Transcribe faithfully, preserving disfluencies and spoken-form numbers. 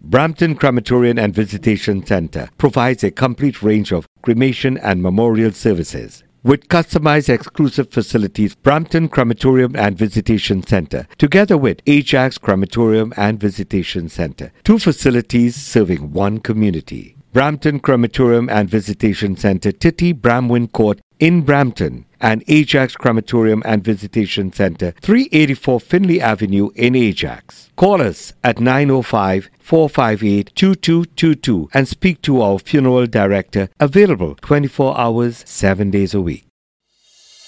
Brampton Crematorium and Visitation Center provides a complete range of cremation and memorial services. With customized exclusive facilities, Brampton Crematorium and Visitation Center, together with Ajax Crematorium and Visitation Center, two facilities serving one community. Brampton Crematorium and Visitation Center, Titty Bramwin Court in Brampton, and Ajax Crematorium and Visitation Center, three eighty-four Finley Avenue in Ajax. Call us at nine oh five, four five eight, two two two two and speak to our funeral director, available twenty-four hours, seven days a week.